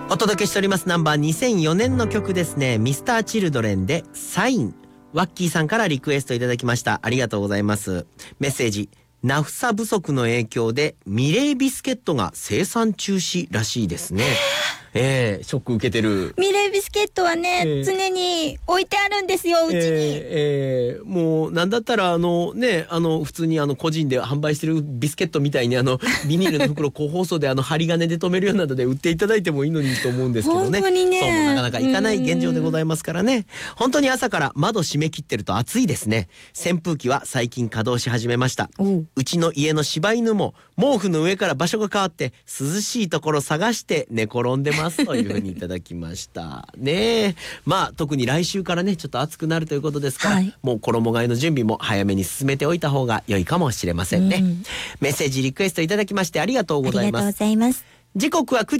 お届けしておりますナンバー2004年の曲ですね。ミスターチルドレンでサイン。ワッキーさんからリクエストいただきました。ありがとうございます。メッセージ。ナフサ不足の影響でミレービスケットが生産中止らしいですね。ショック受けてる。 ミレービスケットはね、常に置いてあるんですよ、うちに。 もうなんだったら普通に個人で販売してるビスケットみたいにビニールの袋個包装で針金で留めるようなので売っていただいてもいいのにと思うんですけどね。 本当にね。 そうもなかなかいかない現状でございますからね。本当に朝から窓閉め切ってると暑いですね。扇風機は最近稼働し始めました。うちの家の柴犬も毛布の上から場所が変わって涼しいところ探して寝転んでますというふうにいただきましたね。まあ特に来週からねちょっと暑くなるということですから、もう衣替えの準備も早めに進めておいた方が良いかもしれませんね。メッセージリクエストいただきましてありがとうございます。 ありがとうございます。 時刻は9